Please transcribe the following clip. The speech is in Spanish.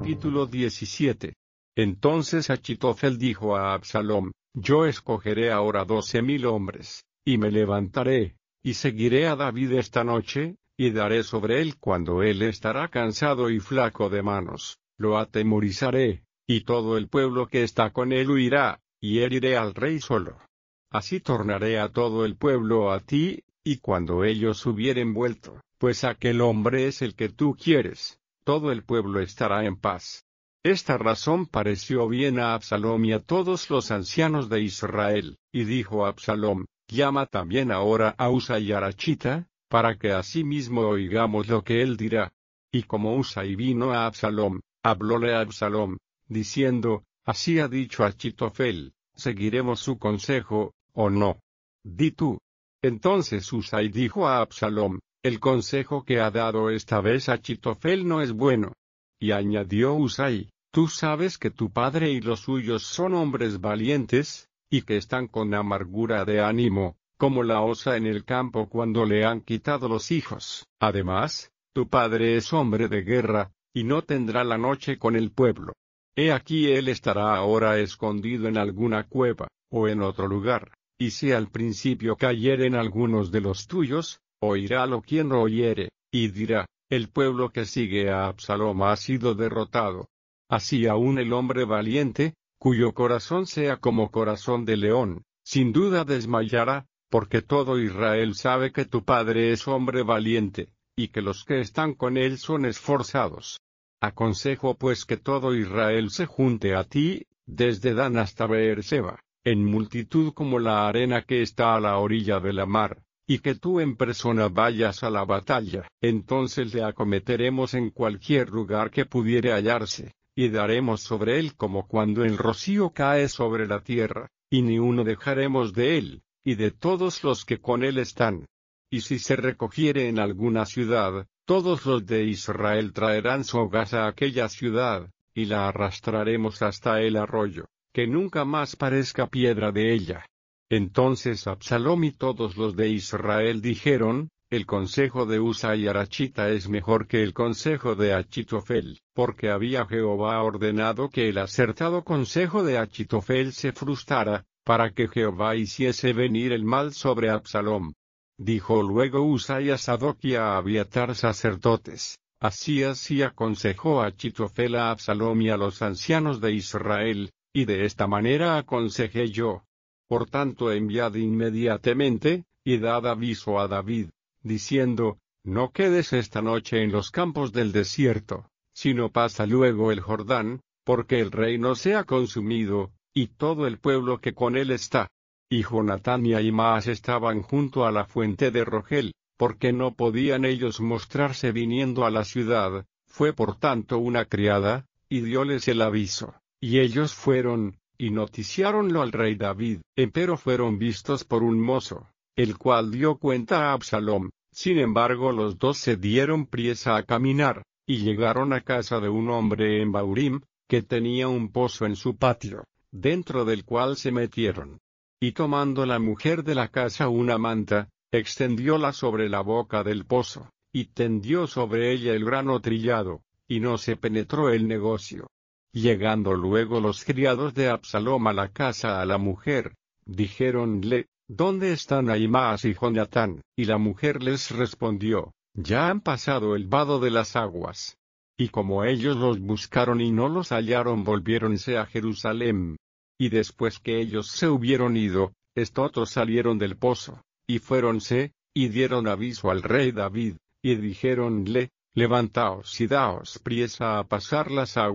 Capítulo 17. Entonces Achitofel dijo a Absalom: Yo escogeré ahora 12,000 hombres, y me levantaré, y seguiré a David esta noche, y daré sobre él cuando él estará cansado y flaco de manos, lo atemorizaré, y todo el pueblo que está con él huirá, y heriré al rey solo. Así tornaré a todo el pueblo a ti, y cuando ellos hubieren vuelto, pues aquel hombre es el que tú quieres, todo el pueblo estará en paz. Esta razón pareció bien a Absalom y a todos los ancianos de Israel, y dijo Absalom: Llama también ahora a Usai Arachita, para que asimismo oigamos lo que él dirá. Y como Usai vino a Absalom, hablóle a Absalom, diciendo: Así ha dicho Achitofel, ¿seguiremos su consejo, o no? Di tú. Entonces Usai dijo a Absalom: El consejo que ha dado esta vez Achitofel no es bueno. Y añadió Usai: Tú sabes que tu padre y los suyos son hombres valientes, y que están con amargura de ánimo, como la osa en el campo cuando le han quitado los hijos. Además, tu padre es hombre de guerra, y no tendrá la noche con el pueblo. He aquí él estará ahora escondido en alguna cueva, o en otro lugar, y si al principio cayeren algunos de los tuyos, oirálo quien lo oyere, y dirá: El pueblo que sigue a Absalom ha sido derrotado. Así aún el hombre valiente, cuyo corazón sea como corazón de león, sin duda desmayará, porque todo Israel sabe que tu padre es hombre valiente, y que los que están con él son esforzados. Aconsejo pues que todo Israel se junte a ti, desde Dan hasta Beerseba, en multitud como la arena que está a la orilla de la mar, y que tú en persona vayas a la batalla. Entonces le acometeremos en cualquier lugar que pudiere hallarse, y daremos sobre él como cuando el rocío cae sobre la tierra, y ni uno dejaremos de él, y de todos los que con él están. Y si se recogiere en alguna ciudad, todos los de Israel traerán sogas a aquella ciudad, y la arrastraremos hasta el arroyo, que nunca más parezca piedra de ella. Entonces Absalom y todos los de Israel dijeron: El consejo de Usai Arachita es mejor que el consejo de Achitofel, porque había Jehová ordenado que el acertado consejo de Achitofel se frustrara, para que Jehová hiciese venir el mal sobre Absalom. Dijo luego Usai a Sadoc y a Abiatar sacerdotes: Así aconsejó Achitofel a Absalom y a los ancianos de Israel, y de esta manera aconsejé yo. Por tanto enviad inmediatamente, y dad aviso a David, diciendo: No quedes esta noche en los campos del desierto, sino pasa luego el Jordán, porque el rey no sea consumido, y todo el pueblo que con él está. Y Jonatán y Ahimaas estaban junto a la fuente de Rogel, porque no podían ellos mostrarse viniendo a la ciudad. Fue por tanto una criada, y dióles el aviso, y ellos fueron, y noticiáronlo al rey David. Empero fueron vistos por un mozo, el cual dio cuenta a Absalom. Sin embargo los dos se dieron priesa a caminar, y llegaron a casa de un hombre en Baurim, que tenía un pozo en su patio, dentro del cual se metieron. Y tomando la mujer de la casa una manta, extendióla sobre la boca del pozo, y tendió sobre ella el grano trillado, y no se penetró el negocio. Llegando luego los criados de Absalom a la casa a la mujer, dijéronle: ¿Dónde están Ahimaas y Jonatán? Y la mujer les respondió: Ya han pasado el vado de las aguas. Y como ellos los buscaron y no los hallaron, volviéronse a Jerusalén. Y después que ellos se hubieron ido, estos salieron del pozo, y fuéronse, y dieron aviso al rey David, y dijéronle: Levantaos y daos priesa a pasar las aguas.